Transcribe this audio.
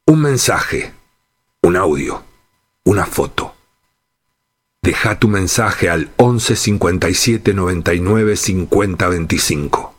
Un mensaje, un audio, una foto. Deja tu mensaje al 11 57 99 50 25.